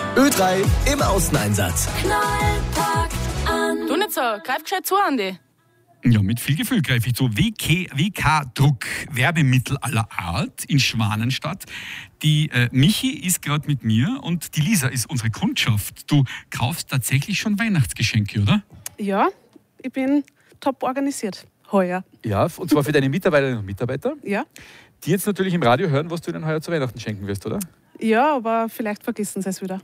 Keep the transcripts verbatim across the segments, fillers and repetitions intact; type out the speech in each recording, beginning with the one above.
Ö drei im Außeneinsatz. Knall packt an. Du nicht so, greif gescheit zu, Andi. Ja, mit viel Gefühl greife ich zu. W K-Druck, Werbemittel aller Art in Schwanenstadt. Die äh, Michi ist gerade mit mir und die Lisa ist unsere Kundschaft. Du kaufst tatsächlich schon Weihnachtsgeschenke, oder? Ja, ich bin top organisiert heuer. Ja, und zwar für deine Mitarbeiterinnen und Mitarbeiter, Ja. die jetzt natürlich im Radio hören, was du ihnen heuer zu Weihnachten schenken wirst, oder? Ja, aber vielleicht vergessen sie es wieder.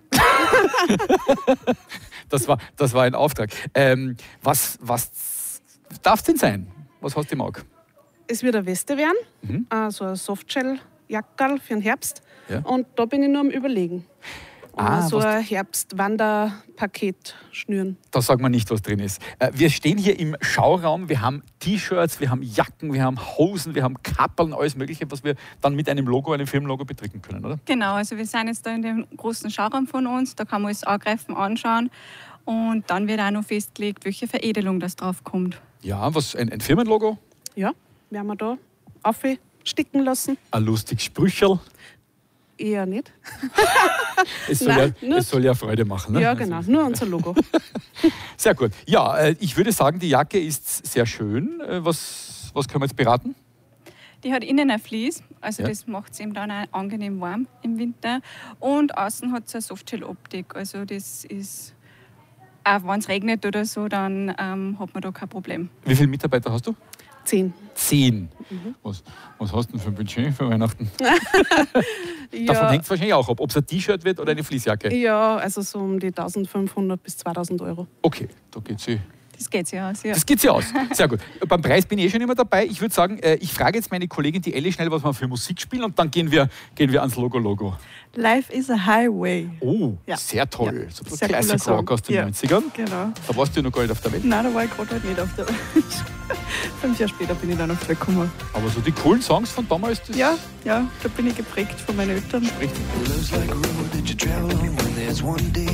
Das war, das war ein Auftrag. Ähm, was was darf es denn sein? Was hast du im Auge? Es wird eine Weste werden, Mhm. äh, so ein Softshell-Jackerl für den Herbst. Ja. Und da bin ich nur am Überlegen. Ah, äh, so was- ein Herbst-Wanderpaket schnüren. Da sagen wir nicht, was drin ist. Äh, wir stehen hier im Schauraum, wir haben T-Shirts, wir haben Jacken, wir haben Hosen, wir haben Kappeln, alles Mögliche, was wir dann mit einem Logo, einem Firmenlogo bedrücken können, oder? Genau, also wir sind jetzt da in dem großen Schauraum von uns, da kann man alles angreifen, anschauen und dann wird auch noch festgelegt, welche Veredelung das drauf kommt. Ja, was, ein, ein Firmenlogo, Ja, werden wir da aufsticken lassen? ein lustiges Sprücherl. Eher nicht. Es soll, Nein, ja, nur- es soll ja Freude machen. Ne? Ja, genau, nur unser Logo. Sehr gut. Ja, äh, ich würde sagen, die Jacke ist sehr schön. Äh, Was, was können wir jetzt beraten? Die hat innen ein Vlies, also Ja. das macht es eben dann auch angenehm warm im Winter. Und außen hat es eine Softshell-Optik, also das ist, auch wenn es regnet oder so, dann ähm, hat man da kein Problem. Wie viele Mitarbeiter hast du? Zehn. Zehn. Mhm. Was, was hast du denn für ein Budget für Weihnachten? Davon Ja, hängt es wahrscheinlich auch ab, ob es ein T-Shirt wird oder eine Fließjacke. ja, also so um die eintausendfünfhundert bis zweitausend Euro. Okay, da geht sie. Das geht sich aus, ja. Das geht sich aus. Sehr gut. Beim Preis bin ich eh schon immer dabei. Ich würde sagen, äh, ich frage jetzt meine Kollegin, die Elli, schnell, was wir für Musik spielen und dann gehen wir, gehen wir ans Logo-Logo. Life is a Highway. Oh, Ja. sehr toll. Ja. So ein Sehr cooler Classic Song. Rock aus den Ja. neunzigern. Genau. Da warst du ja noch gar nicht auf der Welt. Nein, da war ich gerade halt nicht auf der Welt. Fünf Jahre später bin ich dann auf die Welt gekommen. Aber so die coolen Songs von damals, das Ja, ja, da bin ich geprägt von meinen Eltern. spricht. Love's like a road that you travel on when there's one day